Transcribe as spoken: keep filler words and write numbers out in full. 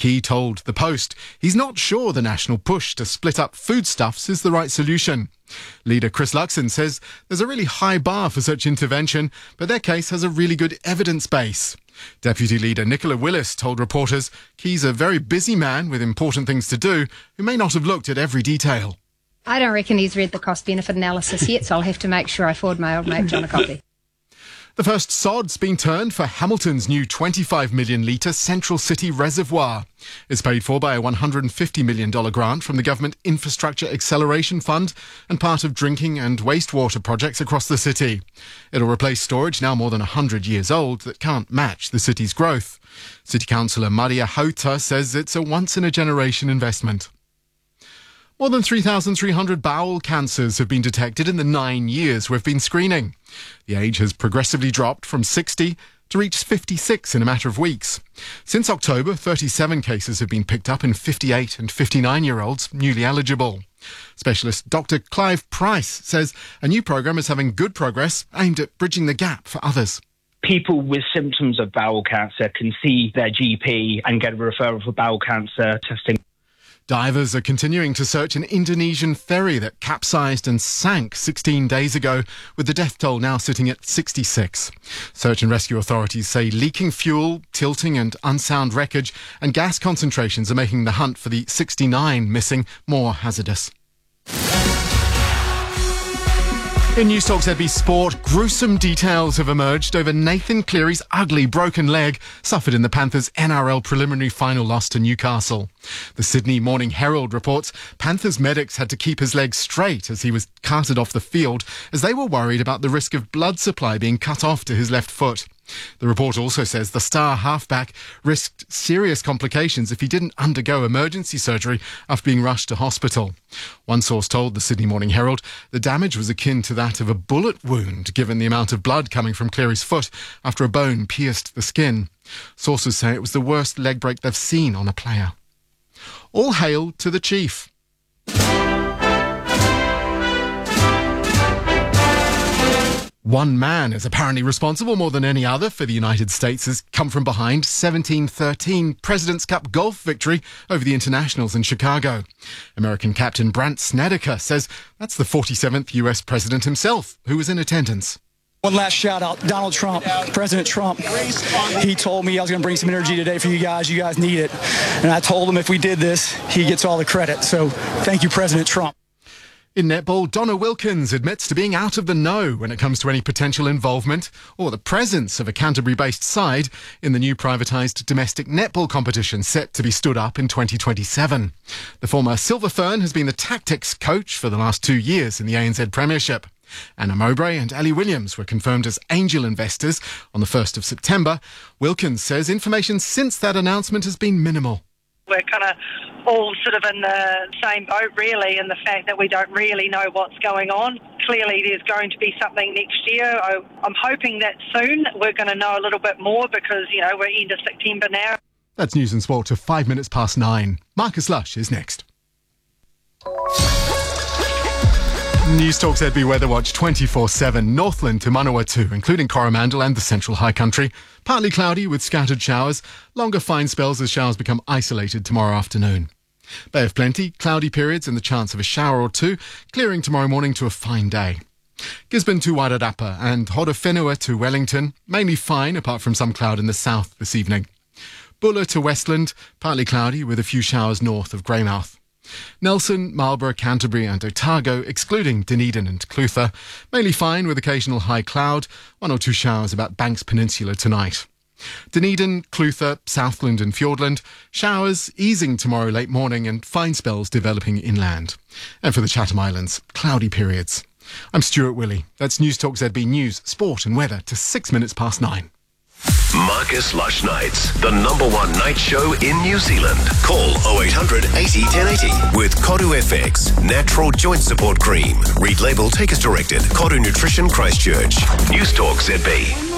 Key told The Post he's not sure the national push to split up foodstuffs is the right solution. Leader Chris Luxon says there's a really high bar for such intervention, but their case has a really good evidence base. Deputy Leader Nicola Willis told reporters Key's a very busy man with important things to do who may not have looked at every detail. I don't reckon he's read the cost-benefit analysis yet, so I'll have to make sure I forward my old mate John a copy. The first sod's been turned for Hamilton's new twenty-five million litre Central City reservoir. It's paid for by a one hundred fifty million dollars grant from the Government Infrastructure Acceleration Fund and part of drinking and wastewater projects across the city. It'll replace storage now more than one hundred years old that can't match the city's growth. City Councillor Maria Hauta says it's a once-in-a-generation investment. More than three thousand three hundred bowel cancers have been detected in the nine years we've been screening. The age has progressively dropped from sixty to reach fifty-six in a matter of weeks. Since October, thirty-seven cases have been picked up in fifty-eight and fifty-nine-year-olds newly eligible. Specialist Doctor Clive Price says a new programme is having good progress aimed at bridging the gap for others. People with symptoms of bowel cancer can see their G P and get a referral for bowel cancer testing. Divers are continuing to search an Indonesian ferry that capsized and sank sixteen days ago, with the death toll now sitting at sixty-six. Search and rescue authorities say leaking fuel, tilting and unsound wreckage and gas concentrations are making the hunt for the sixty-nine missing more hazardous. In News Talk Z B Sport, gruesome details have emerged over Nathan Cleary's ugly broken leg suffered in the Panthers' N R L preliminary final loss to Newcastle. The Sydney Morning Herald reports Panthers medics had to keep his leg straight as he was carted off the field, as they were worried about the risk of blood supply being cut off to his left foot. The report also says the star halfback risked serious complications if he didn't undergo emergency surgery after being rushed to hospital. One source told the Sydney Morning Herald the damage was akin to that of a bullet wound, given the amount of blood coming from Cleary's foot after a bone pierced the skin. Sources say it was the worst leg break they've seen on a player. All hail to the Chief. One man is apparently responsible more than any other for the United States' come-from-behind seventeen thirteen President's Cup golf victory over the Internationals in Chicago. American captain Brandt Snedeker says that's the forty-seventh U S president himself who was in attendance. One last shout out, Donald Trump, President Trump. He told me I was going to bring some energy today for you guys. You guys need it. And I told him if we did this, he gets all the credit. So thank you, President Trump. In netball, Donna Wilkins admits to being out of the know when it comes to any potential involvement or the presence of a Canterbury-based side in the new privatised domestic netball competition set to be stood up in twenty twenty-seven. The former Silver Fern has been the tactics coach for the last two years in the A N Z Premiership. Anna Mowbray and Ali Williams were confirmed as angel investors on the first of September. Wilkins says information since that announcement has been minimal. We're kind of all sort of in the same boat, really, in the fact that we don't really know what's going on. Clearly, there's going to be something next year. I, I'm hoping that soon we're going to know a little bit more because, you know, we're end of September now. That's News and Sport to five minutes past nine. Marcus Lush is next. News Talk Z B Weather Watch twenty-four seven. Northland to Manawatu, including Coromandel and the Central High Country. Partly cloudy with scattered showers. Longer fine spells as showers become isolated tomorrow afternoon. Bay of Plenty, cloudy periods and the chance of a shower or two. Clearing tomorrow morning to a fine day. Gisborne to Wairarapa and Hodowhenua to Wellington. Mainly fine apart from some cloud in the south this evening. Buller to Westland. Partly cloudy with a few showers north of Greymouth. Nelson, Marlborough, Canterbury and Otago, excluding Dunedin and Clutha. Mainly fine with occasional high cloud, one or two showers about Banks Peninsula tonight. Dunedin, Clutha, Southland and Fiordland, showers easing tomorrow late morning and fine spells developing inland. And for the Chatham Islands, cloudy periods. I'm Stuart Willey. That's News Talk Z B News, Sport and Weather to six minutes past nine. Marcus Lush Nights, the number one night show in New Zealand. Call oh eight hundred eighty, ten eighty with Kodu F X, natural joint support cream. Read label, take as directed. Kodu Nutrition Christchurch. News Talk Z B.